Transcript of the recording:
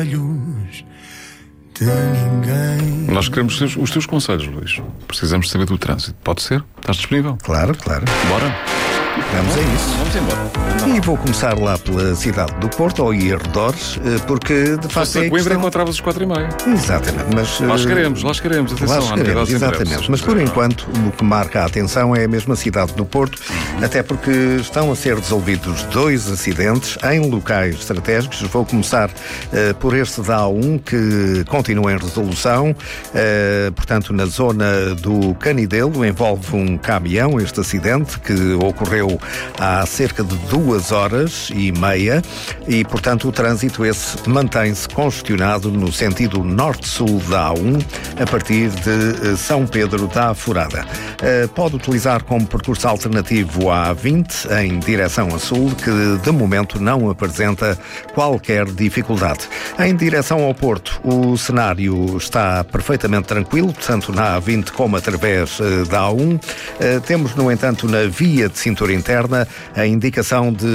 de ninguém. Nós queremos os teus conselhos, Luís. Precisamos saber do trânsito. Pode ser? Estás disponível? Claro, claro. Bora? Vamos a isso. Vamos embora. E vou começar lá pela cidade do Porto, ou e arredores, porque de facto Se é a a Coimbra questão... encontravas os 4h30. Exatamente, mas... Lá chegaremos. Atenção, Lá chegaremos, exatamente. Mas por enquanto o que marca a atenção é a mesma cidade do Porto, até porque estão a ser resolvidos 2 acidentes em locais estratégicos. Vou começar por este da A1, que continua em resolução, portanto na zona do Canidelo. Envolve um caminhão, este acidente, que ocorreu há cerca de 2h30 e, portanto, o trânsito esse mantém-se congestionado no sentido norte-sul da A1 a partir de São Pedro da Aforada. Pode utilizar como percurso alternativo a A20 em direção a sul, que de momento não apresenta qualquer dificuldade. Em direção ao Porto, o cenário está perfeitamente tranquilo, tanto na A20 como através da A1. Temos, no entanto, na via de cintura interna a indicação de